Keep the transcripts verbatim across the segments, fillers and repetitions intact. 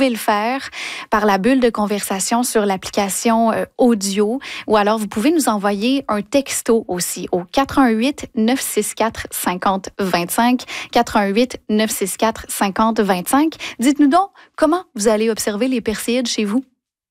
pouvez le faire par la bulle de conversation sur l'application euh, audio ou alors vous pouvez nous envoyer un texto aussi au quatre un huit, neuf six quatre, cinq zéro deux cinq, quatre un huit, neuf six quatre, cinq zéro deux cinq. Dites-nous donc, comment vous allez observer les perséides chez vous?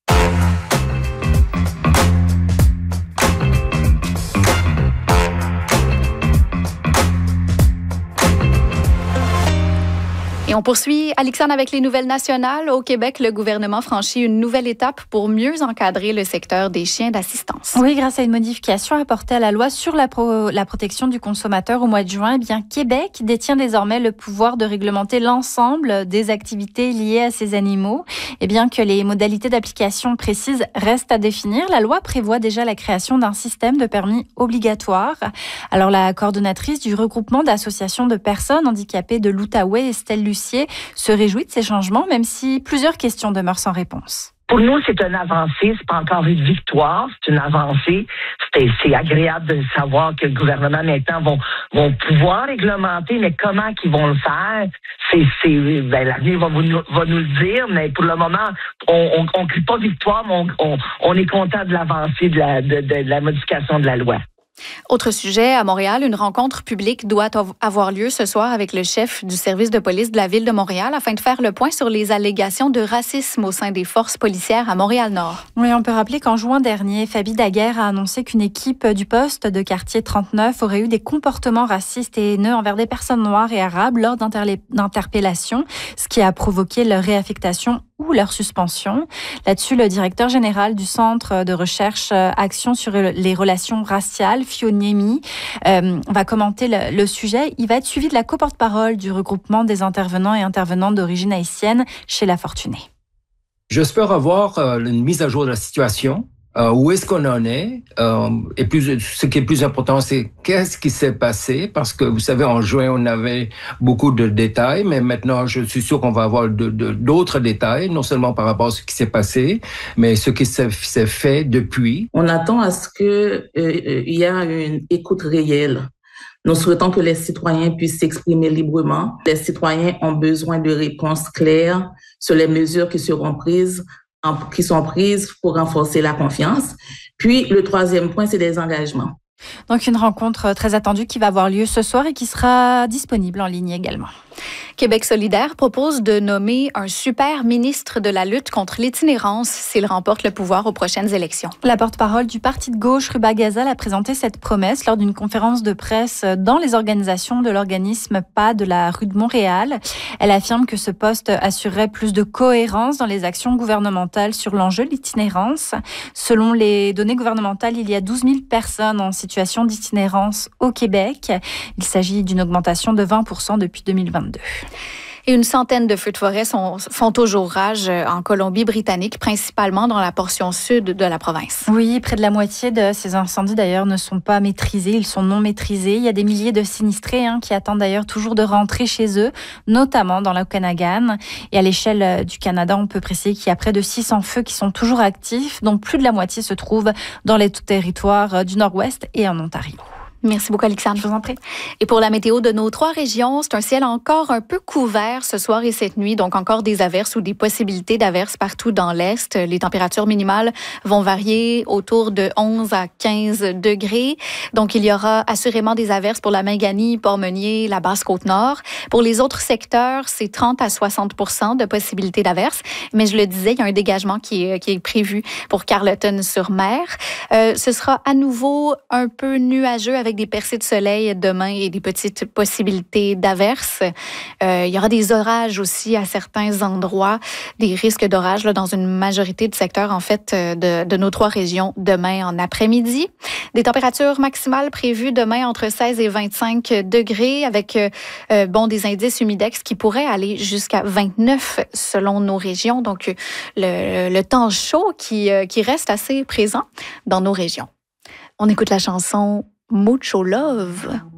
Et on poursuit, Alexandre, avec les nouvelles nationales. Au Québec, le gouvernement franchit une nouvelle étape pour mieux encadrer le secteur des chiens d'assistance. Oui, grâce à une modification apportée à la loi sur la, pro- la protection du consommateur au mois de juin, eh bien, Québec détient désormais le pouvoir de réglementer l'ensemble des activités liées à ces animaux. Et bien que les modalités d'application précises restent à définir, la loi prévoit déjà la création d'un système de permis obligatoire. Alors, la coordonnatrice du regroupement d'associations de personnes handicapées de l'Outaouais, Estelle Lucier, se réjouit de ces changements, même si plusieurs questions demeurent sans réponse. Pour nous, c'est une avancée, c'est pas encore une victoire, c'est une avancée. C'est, c'est agréable de savoir que le gouvernement maintenant vont, vont pouvoir réglementer, mais comment qu'ils vont le faire, c'est, c'est ben, l'avenir va, vous, va nous le dire, mais pour le moment, on ne crie pas victoire, mais on, on, on est content de l'avancée de la, de, de, de la modification de la loi. Autre sujet, à Montréal, une rencontre publique doit avoir lieu ce soir avec le chef du service de police de la Ville de Montréal afin de faire le point sur les allégations de racisme au sein des forces policières à Montréal-Nord. Oui, on peut rappeler qu'en juin dernier, Fabi Daguerre a annoncé qu'une équipe du poste de quartier trente-neuf aurait eu des comportements racistes et haineux envers des personnes noires et arabes lors d'interpellations, ce qui a provoqué leur réaffectation ou leur suspension. Là-dessus, le directeur général du Centre de recherche Action sur les relations raciales, Fioniemi, euh, va commenter le, le sujet. Il va être suivi de la co-porte-parole du regroupement des intervenants et intervenantes d'origine haïtienne chez La Fortunée. J'espère avoir euh, une mise à jour de la situation. Euh, où est-ce qu'on en est? Euh, et plus, ce qui est plus important, c'est qu'est-ce qui s'est passé? Parce que, vous savez, en juin, on avait beaucoup de détails, mais maintenant, je suis sûr qu'on va avoir de, de, d'autres détails, non seulement par rapport à ce qui s'est passé, mais ce qui s'est, s'est fait depuis. On attend à ce que euh, il y ait une écoute réelle. Nous souhaitons que les citoyens puissent s'exprimer librement. Les citoyens ont besoin de réponses claires sur les mesures qui seront prises qui sont prises pour renforcer la confiance. Puis, le troisième point, c'est des engagements. Donc, une rencontre très attendue qui va avoir lieu ce soir et qui sera disponible en ligne également. Québec solidaire propose de nommer un super ministre de la lutte contre l'itinérance s'il remporte le pouvoir aux prochaines élections. La porte-parole du parti de gauche, Ruba Gazal, a présenté cette promesse lors d'une conférence de presse dans les organisations de l'organisme P A de la rue de Montréal. Elle affirme que ce poste assurerait plus de cohérence dans les actions gouvernementales sur l'enjeu de l'itinérance. Selon les données gouvernementales, il y a douze mille personnes en situation d'itinérance au Québec. Il s'agit d'une augmentation de vingt pour cent depuis deux mille vingt-deux. Et une centaine de feux de forêt sont, font toujours rage en Colombie-Britannique, principalement dans la portion sud de la province. Oui, près de la moitié de ces incendies d'ailleurs ne sont pas maîtrisés, ils sont non maîtrisés. Il y a des milliers de sinistrés hein, qui attendent d'ailleurs toujours de rentrer chez eux, notamment dans l'Okanagan. Et à l'échelle du Canada, on peut préciser qu'il y a près de six cents feux qui sont toujours actifs, dont plus de la moitié se trouvent dans les territoires du Nord-Ouest et en Ontario. Merci beaucoup, Alexandre. Je vous en prie. Et pour la météo de nos trois régions, c'est un ciel encore un peu couvert ce soir et cette nuit, donc encore des averses ou des possibilités d'averses partout dans l'Est. Les températures minimales vont varier autour de onze à quinze degrés. Donc, il y aura assurément des averses pour la Mingani, Port-Meunier, la Basse-Côte-Nord. Pour les autres secteurs, c'est trente à soixante pour cent de possibilités d'averses. Mais je le disais, il y a un dégagement qui est, qui est prévu pour Carleton-sur-Mer. Euh, ce sera à nouveau un peu nuageux avec des percées de soleil demain et des petites possibilités d'averses. Euh, il y aura des orages aussi à certains endroits, des risques d'orage là, dans une majorité de secteurs en fait de, de nos trois régions demain en après-midi. Des températures maximales prévues demain entre seize et vingt-cinq degrés avec euh, bon des indices humidex qui pourraient aller jusqu'à vingt-neuf selon nos régions. Donc le, le temps chaud qui, qui reste assez présent dans nos régions. On écoute la chanson Mucho Love.